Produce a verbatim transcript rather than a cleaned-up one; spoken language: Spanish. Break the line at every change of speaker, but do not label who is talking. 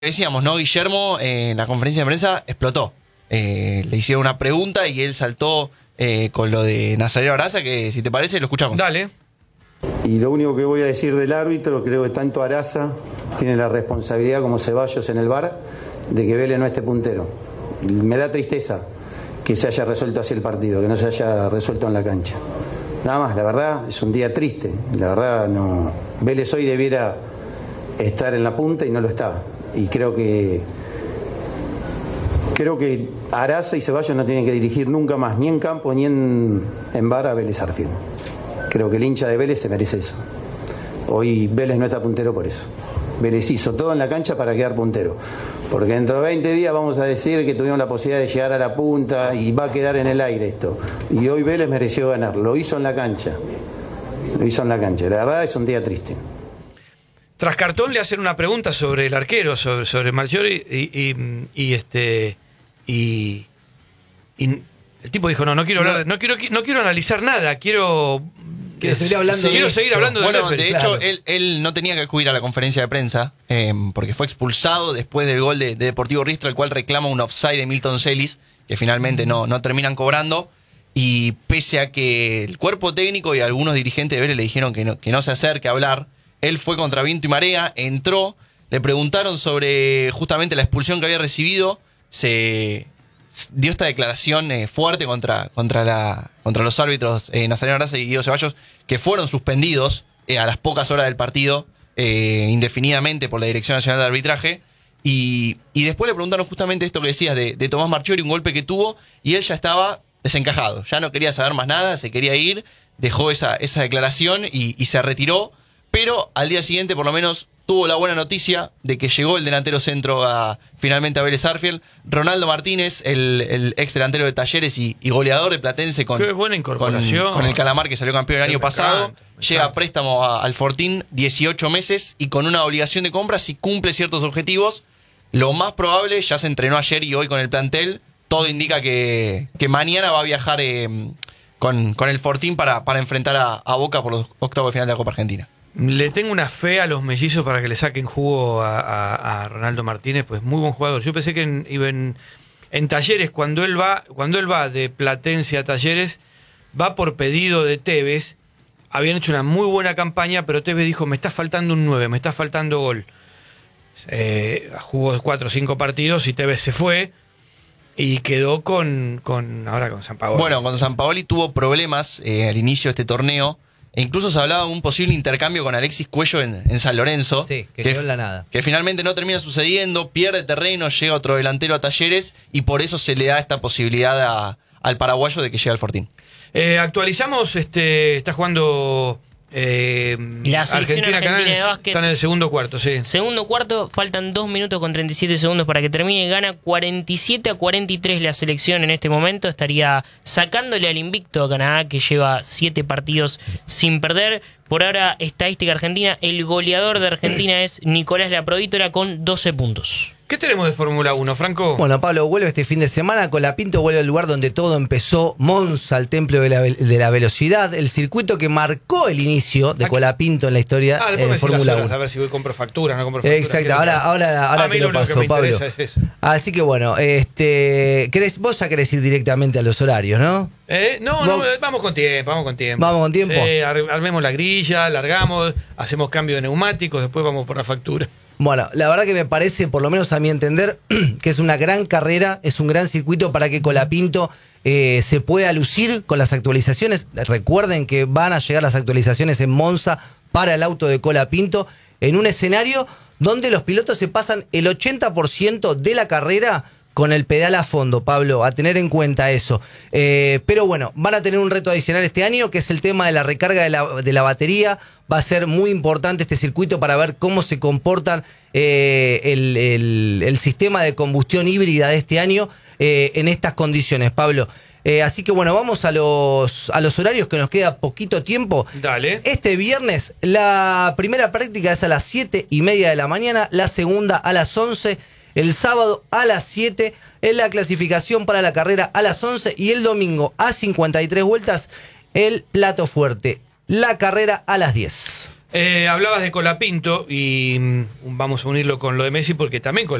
Decíamos, ¿no? Guillermo eh, en la conferencia de prensa explotó. Eh, le hicieron una pregunta y él saltó eh, con lo de Nazareno Araza, que si te parece lo escuchamos.
Dale.
Y lo único que voy a decir del árbitro, creo que tanto Araza tiene la responsabilidad como Ceballos en el V A R de que Vélez no esté puntero. Me da tristeza que se haya resuelto así el partido, que no se haya resuelto en la cancha. Nada más, la verdad es un día triste. La verdad no. Vélez hoy debiera estar en la punta y no lo está. Y creo que creo que Araza y Ceballos no tienen que dirigir nunca más, ni en campo ni en, en V A R a Vélez Sarsfield. Creo que el hincha de Vélez se merece eso. Hoy Vélez no está puntero por eso. Vélez hizo todo en la cancha para quedar puntero. Porque dentro de veinte días vamos a decir que tuvimos la posibilidad de llegar a la punta y va a quedar en el aire esto. Y hoy Vélez mereció ganar. Lo hizo en la cancha. Lo hizo en la cancha. La verdad es un día triste.
Tras cartón le hacen una pregunta sobre el arquero, sobre, sobre Marchiori, y, y, y este y, y el tipo dijo, no, no quiero hablar, no quiero, no quiero analizar nada, quiero
Quiero seguir hablando,
quiero
de,
seguir hablando de
Bueno,
referee.
de hecho, claro. él, él no tenía que acudir a la conferencia de prensa eh, porque fue expulsado después del gol de, de Deportivo Riestra, el cual reclama un offside de Milton Celis, que finalmente no, no terminan cobrando. Y pese a que el cuerpo técnico y algunos dirigentes de Vélez le dijeron que no, que no se acerque a hablar, él fue contra viento y marea, entró, le preguntaron sobre justamente la expulsión que había recibido, se dio esta declaración eh, fuerte contra, contra, la, contra los árbitros eh, Nazareno Araza y Guido Ceballos, que fueron suspendidos eh, a las pocas horas del partido, eh, indefinidamente por la Dirección Nacional de Arbitraje. Y, y después le preguntaron justamente esto que decías de, de Tomás Marchiori, un golpe que tuvo, y él ya estaba desencajado, ya no quería saber más nada, se quería ir, dejó esa, esa declaración y, y se retiró. Pero al día siguiente, por lo menos, tuvo la buena noticia de que llegó el delantero centro a, finalmente a Vélez Sarsfield. Ronaldo Martínez, el, el ex delantero de Talleres y, y goleador de Platense con,
Qué buena incorporación.
Con, con el Calamar, que salió campeón el año
me
pasado.
encanta, me
Llega a
encanta.
préstamo a, al Fortín, dieciocho meses, y con una obligación de compra si cumple ciertos objetivos. Lo más probable, ya se entrenó ayer y hoy con el plantel, todo indica que, que mañana va a viajar eh, con, con el Fortín para, para enfrentar a, a Boca por los octavos de final de la Copa Argentina.
Le tengo una fe a los mellizos para que le saquen jugo a, a, a Ronaldo Martínez, pues muy buen jugador. Yo pensé que en, iba en, en Talleres, cuando él va, cuando él va de Platense a Talleres, va por pedido de Tevez. Habían hecho una muy buena campaña, pero Tevez dijo, me está faltando un nueve, me está faltando gol. Eh, jugó cuatro o cinco partidos y Tevez se fue y quedó con, con ahora con Sampaoli.
Bueno, con Sampaoli tuvo problemas eh, al inicio de este torneo. E incluso se hablaba de un posible intercambio con Alexis Cuello en, en San Lorenzo.
Sí, que,
que
quedó en la nada.
Que finalmente no termina sucediendo, pierde terreno, llega otro delantero a Talleres y por eso se le da esta posibilidad a, al paraguayo de que llegue al Fortín.
Eh, actualizamos, este, está jugando eh,
la selección argentina,
Canales,
de básquet.
Está en el segundo cuarto, sí.
Segundo cuarto, faltan dos minutos con treinta y siete segundos para que termine. Gana cuarenta y siete a cuarenta y tres la selección en este momento. Estaría sacándole al invicto a Canadá, que lleva siete partidos sin perder. Por ahora, estadística argentina, el goleador de Argentina es Nicolás Laprovítola con doce puntos.
¿Qué tenemos de Fórmula uno, Franco?
Bueno, Pablo vuelve este fin de semana. Colapinto vuelve al lugar donde todo empezó. Monza, el templo de la, de la velocidad. El circuito que marcó el inicio de Colapinto en la historia
ah,
de Fórmula uno.
A ver si voy compro facturas, no compro facturas.
Exacto, ahora, ahora, ahora
a mí
te
lo
lo
único que
paso,
me
Pablo.
interesa es eso.
Así que bueno, este, ¿querés, vos ya querés ir directamente a los horarios, ¿no?
¿Eh? No, no, vamos con tiempo, vamos con tiempo.
¿Vamos con tiempo?
Sí, ar armemos la grilla, largamos, hacemos cambio de neumáticos, después vamos por la factura.
Bueno, la verdad que me parece, por lo menos a mi entender, que es una gran carrera, es un gran circuito para que Colapinto eh, se pueda lucir con las actualizaciones. Recuerden que van a llegar las actualizaciones en Monza para el auto de Colapinto en un escenario donde los pilotos se pasan el ochenta por ciento de la carrera con el pedal a fondo, Pablo, a tener en cuenta eso. Eh, pero bueno, van a tener un reto adicional este año, que es el tema de la recarga de la, de la batería. Va a ser muy importante este circuito para ver cómo se comportan eh, el, el, el sistema de combustión híbrida de este año eh, en estas condiciones, Pablo. Eh, así que bueno, vamos a los, a los horarios, que nos queda poquito tiempo.
Dale.
Este viernes, la primera práctica es a las siete y media de la mañana, la segunda a las once. El sábado a las siete, en la clasificación para la carrera a las once, y el domingo a cincuenta y tres vueltas, el plato fuerte, la carrera a las diez.
Eh, hablabas de Colapinto y mm, vamos a unirlo con lo de Messi porque también